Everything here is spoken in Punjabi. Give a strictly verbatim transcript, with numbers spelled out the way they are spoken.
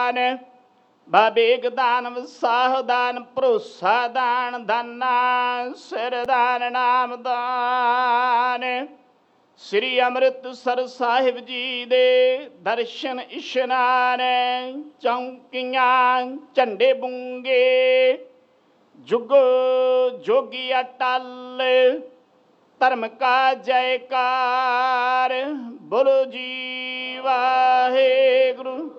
ਦਾਨ, ਬਾਬੇਗ ਦਾਨ, ਵਸਾਹ ਦਾਨ, ਭਰੋਸਾ ਦਾਨ, ਦਾਨਾ ਸਿਰ ਦਾਨ, ਨਾਮ ਦਾਨ। ਸ੍ਰੀ ਅੰਮ੍ਰਿਤਸਰ ਸਾਹਿਬ ਜੀ ਦੇ ਦਰਸ਼ਨ ਇਸ਼ਨਾਨ, ਚੌਂਕੀਆਂ ਝੰਡੇ ਬੁੰਗੇ, ਜੁਗ ਜੋਗੀ ਅਟਲ, ਧਰਮ ਕਾ ਜੈਕਾਰ, ਬੋਲੋ ਜੀ ਵਾਹਿਗੁਰੂ।